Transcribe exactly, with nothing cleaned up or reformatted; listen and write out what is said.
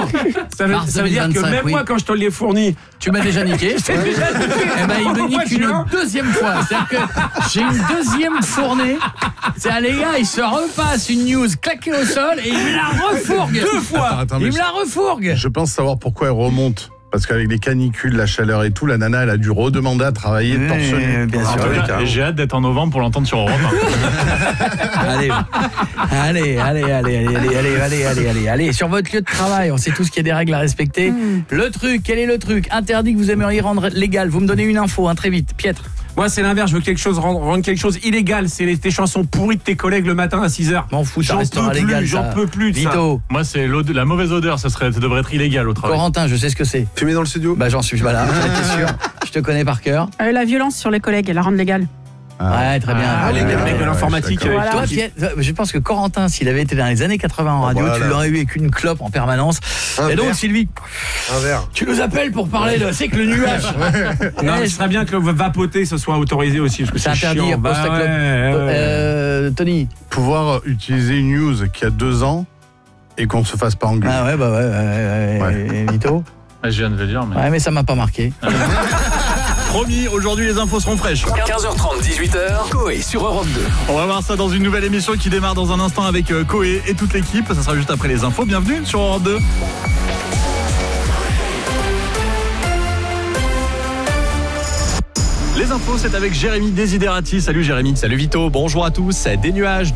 Ça veut, Mars ça veut dire que deux mille vingt-cinq, même oui. moi, quand je te l'ai fourni, Tu m'as déjà niqué. je t'ai déjà niqué. Eh ben, il me Pourquoi nique tu une viens deuxième fois. C'est-à-dire que j'ai une deuxième fournée. C'est-à-dire, les gars, il se repasse une news claquée au sol et il me la refourgue. Deux fois. Attends, attends, mais Il me je, la refourgue. je pense savoir pourquoi elle remonte. Parce qu'avec les canicules, la chaleur et tout, la nana, elle a dû redemander à travailler Oui, torse nu. bien sûr. En tout cas, Avec un- j'ai hâte d'être en novembre pour l'entendre sur Europe. Allez, allez, allez, allez, allez, allez, allez, allez, allez, allez, allez, sur votre lieu de travail, on sait tous qu'il y a des règles à respecter. Le truc, quel est le truc interdit que vous aimeriez rendre légal? Vous me donnez une info, hein, très vite, Pietre. Moi, c'est l'inverse. Je veux quelque chose, rendre, rendre quelque chose illégal. C'est les, tes chansons pourries de tes collègues le matin à six heures. M'en fous, ça J'en restera peux plus, légal. j'en ça. peux plus de ça. Vito, Moi, c'est l'ode- la mauvaise odeur, ça, serait, ça devrait être illégal au travail. Corentin, je sais ce que c'est. Fumer dans le studio. Bah j'en suis, voilà, j'étais sûr. Je te connais par cœur. Euh, la violence sur les collègues, la rendre légale. Ouais, très bien. Ah, les Ouais, mecs ouais, de ouais. l'informatique. ouais, euh, Voilà. Toi, qui- Pierre, je pense que Corentin, s'il avait été dans les années quatre-vingts en radio, Voilà. tu l'aurais eu avec une clope en permanence. Un Et donc, verre. Sylvie, Un verre. tu nous appelles pour parler de... C'est que le nuage... Non, Ouais, mais ce serait bien que le vapoter ce soit autorisé aussi. Parce que c'est c'est interdit, chiant. poste Bah, à clope. ouais, ouais, ouais. Euh, Tony. Pouvoir utiliser une news qui a deux ans et qu'on se fasse pas engueuler. Ah ouais, bah ouais, ouais, ouais, Ouais. et Vito. Ouais, je viens de le dire, mais... Ouais, mais ça m'a pas marqué. Promis, aujourd'hui, les infos seront fraîches. quinze heures trente, dix-huit heures, Coé sur Europe deux. On va voir ça dans une nouvelle émission qui démarre dans un instant avec euh, Coé et toute l'équipe. Ça sera juste après les infos. Bienvenue sur Europe deux. Les infos, c'est avec Jérémy Desiderati. Salut Jérémy. Salut Vito, bonjour à tous. Des nuages